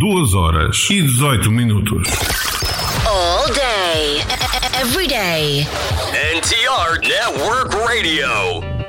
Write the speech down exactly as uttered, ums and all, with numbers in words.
duas horas e dezoito minutos. All day, every day. N T R Network Radio.